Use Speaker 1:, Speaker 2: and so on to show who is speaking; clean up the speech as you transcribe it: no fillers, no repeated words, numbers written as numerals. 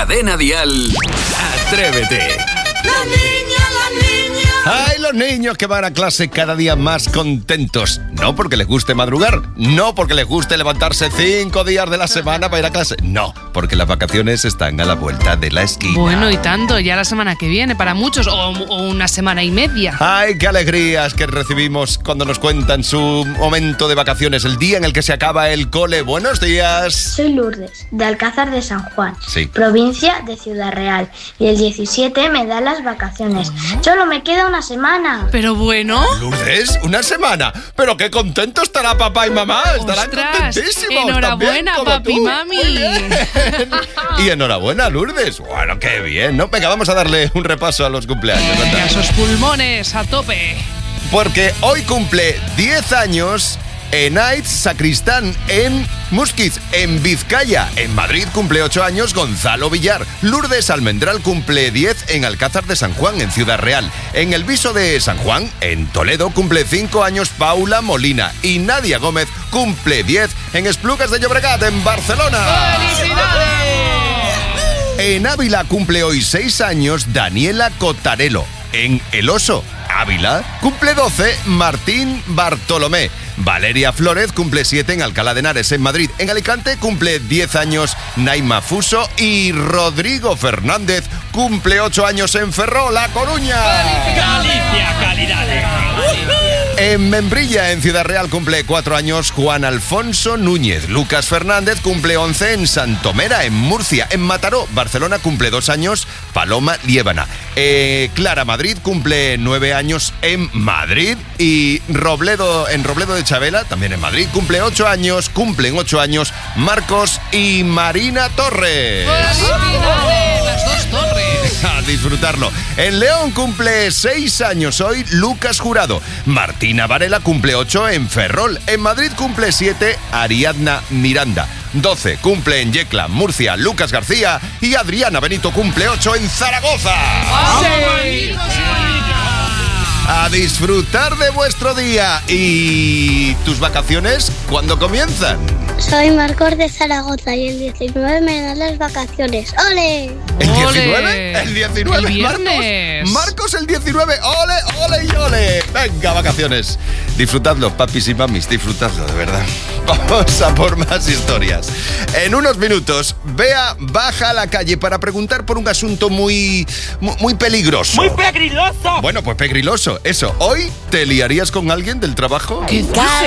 Speaker 1: Cadena Dial, Atrévete.
Speaker 2: La niña.
Speaker 3: ¡Ay, los niños que van a clase cada día más contentos! No porque les guste madrugar, no porque les guste levantarse 5 días de la semana para ir a clase. No, porque las vacaciones están a la vuelta de la esquina.
Speaker 4: Bueno, y tanto, ya la semana que viene para muchos, o una semana y media.
Speaker 3: ¡Ay, qué alegrías que recibimos cuando nos cuentan su momento de vacaciones, el día en el que se acaba el cole! ¡Buenos días!
Speaker 5: Soy Lourdes, de Alcázar de San Juan,
Speaker 3: Sí.
Speaker 5: provincia de Ciudad Real, y el 17 me dan las vacaciones. Solo me queda una semana.
Speaker 4: Pero bueno...
Speaker 3: Lourdes, una semana. Pero qué contento estará papá y mamá. Estarán
Speaker 4: ¡Ostras!
Speaker 3: contentísimos.
Speaker 4: Enhorabuena,
Speaker 3: también, como
Speaker 4: papi y
Speaker 3: tú.
Speaker 4: mami.
Speaker 3: Muy bien. Y enhorabuena, Lourdes. Bueno, qué bien, ¿no? Venga, vamos a darle un repaso a los cumpleaños.
Speaker 4: Venga,
Speaker 3: anda.
Speaker 4: esos pulmones a tope.
Speaker 3: Porque hoy cumple 10 años Enaitz Sacristán en Musquiz, en Vizcaya. En Madrid cumple 8 años Gonzalo Villar. Lourdes Almendral cumple 10 en Alcázar de San Juan, en Ciudad Real. En el Viso de San Juan, en Toledo, cumple 5 años Paula Molina. Y Nadia Gómez cumple 10 en Esplugues de Llobregat, en Barcelona. En Ávila cumple hoy 6 años Daniela Cotarelo. En El Oso, Ávila, cumple 12 Martín Bartolomé. Valeria Flórez cumple 7 en Alcalá de Henares, en Madrid. En Alicante cumple 10 años Naima Fuso. Y Rodrigo Fernández cumple 8 años en Ferrol, La Coruña.
Speaker 6: Galicia, calidades.
Speaker 3: En Membrilla, en Ciudad Real, cumple 4 años Juan Alfonso Núñez. Lucas Fernández cumple 11 en Santomera, en Murcia. En Mataró, Barcelona, cumple 2 años Paloma Liébana. Clara Madrid cumple 9 años en Madrid. Y en Robledo de Chabela, también en Madrid, cumplen 8 años Marcos y Marina Torres.
Speaker 4: ¡Felicidades! Las dos torres.
Speaker 3: A disfrutarlo. En León cumple 6 años hoy Lucas Jurado. Martina Varela cumple 8 en Ferrol. En Madrid cumple 7 Ariadna Miranda. 12 cumple en Yecla, Murcia, Lucas García. Y Adriana Benito cumple 8 en Zaragoza. A disfrutar de vuestro día. ¿Y tus vacaciones cuándo comienzan?
Speaker 5: Soy Marcos de Zaragoza y el 19 me dan las vacaciones. ¡Ole!
Speaker 3: ¿El
Speaker 4: ¡Ole!
Speaker 3: 19? ¿El 19?
Speaker 4: El viernes.
Speaker 3: Marcos el 19. ¡Ole, ole y ole! Venga, vacaciones. Disfrutadlo, papis y mamis, disfrutadlo, de verdad. Vamos a por más historias. En unos minutos, Bea baja a la calle para preguntar por un asunto muy peligroso.
Speaker 6: ¡Muy pegriloso!
Speaker 3: Bueno, pues pegriloso. Eso, ¿hoy te liarías con alguien del trabajo?
Speaker 4: ¿Qué dices?